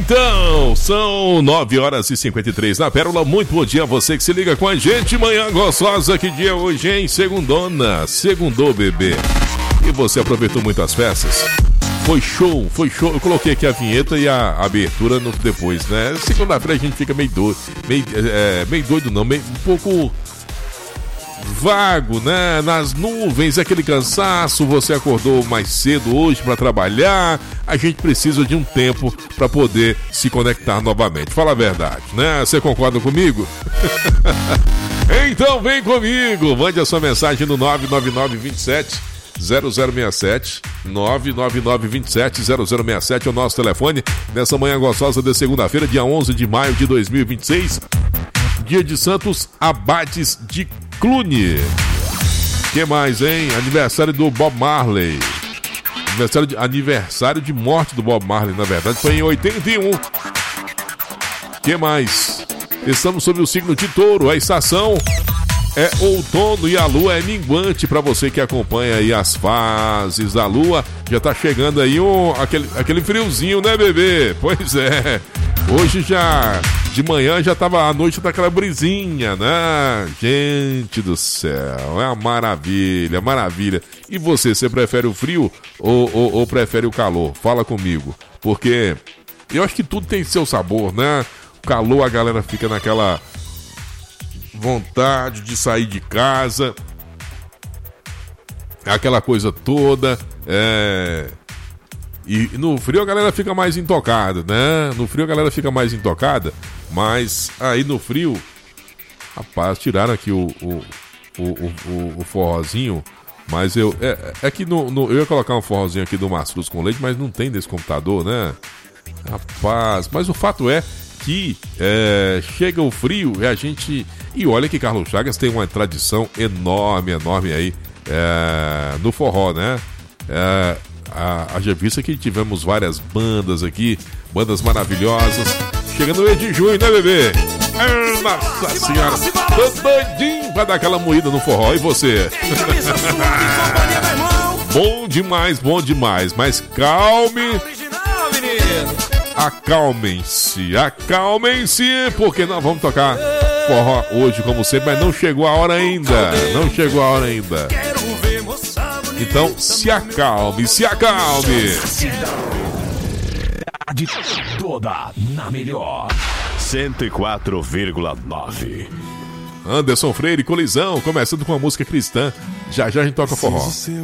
Então, são 9h53 na Pérola. Muito bom dia a você que se liga com a gente. Manhã gostosa, que dia é hoje, hein? Segundona, segundou, bebê. E você aproveitou muito as festas? Foi show, foi show. Eu coloquei aqui a vinheta e a abertura depois, né? Segunda-feira a gente fica meio doido. Meio doido não, meio um pouco vago, né? Nas nuvens, aquele cansaço. Você acordou mais cedo hoje para trabalhar. A gente precisa de um tempo para poder se conectar novamente. Fala a verdade, né? Você concorda comigo? Então vem comigo. Mande a sua mensagem no 99927-0067. 99927-0067 é o nosso telefone. Nessa manhã gostosa de segunda-feira, dia 11 de maio de 2026. Dia de Santos Abades de Cluny. Que mais, hein? Aniversário do Bob Marley. Aniversário de morte do Bob Marley, na verdade, foi em 81. Que mais? Estamos sobre o signo de Touro. A estação é outono e a lua é minguante. Para você que acompanha aí as fases da lua, já tá chegando aí aquele friozinho, né, bebê? Pois é. Hoje já... De manhã já tava, à noite tá aquela brisinha, né? Gente do céu, é uma maravilha, maravilha. E você prefere o frio ou prefere o calor? Fala comigo, porque eu acho que tudo tem seu sabor, né? O calor, a galera fica naquela vontade de sair de casa, aquela coisa toda, E no frio a galera fica mais intocada, né? No frio a galera fica mais intocada, mas aí no frio, rapaz, tiraram aqui o forrozinho, mas eu que eu ia colocar um forrozinho aqui do Mastruz com leite, mas não tem desse computador, né? Rapaz, mas o fato é que chega o frio e a gente... E olha que Carlos Chagas tem uma tradição enorme aí no forró, né? Haja vista que tivemos várias bandas aqui, bandas maravilhosas. Chegando o mês de junho, né, bebê? Nossa senhora, tô doidinho pra dar aquela moída no forró. E você? Bom demais, mas acalmem-se, porque nós vamos tocar forró hoje, como sempre, mas não chegou a hora ainda. Então, se acalme. De toda na melhor 104,9. Anderson Freire, Colisão, começando com a música cristã. Já a gente toca forró.